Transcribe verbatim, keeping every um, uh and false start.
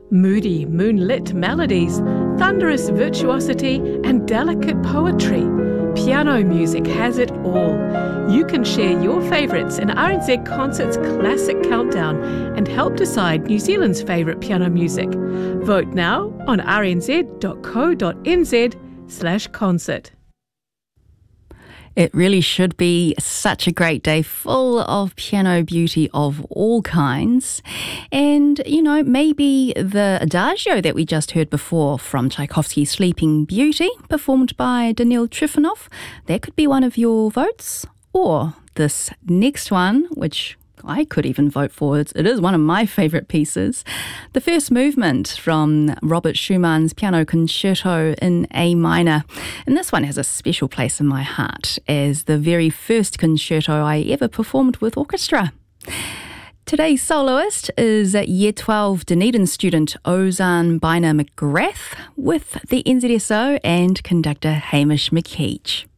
Moody, moonlit melodies, thunderous virtuosity, and delicate poetry. Piano music has it all. You can share your favourites in R N Z Concert's Classic Countdown and help decide New Zealand's favourite piano music. Vote now on rnz.co.nz slash concert. It really should be such a great day, full of piano beauty of all kinds. And, you know, maybe the Adagio that we just heard before from Tchaikovsky's Sleeping Beauty, performed by Daniil Trifonov, that could be one of your votes. Or this next one, which I could even vote for. It is one of my favourite pieces. The first movement from Robert Schumann's Piano Concerto in A minor. And this one has a special place in my heart as the very first concerto I ever performed with orchestra. Today's soloist is Year twelve Dunedin student Ozan Bina McGrath with the N Z S O and conductor Hamish McKeach.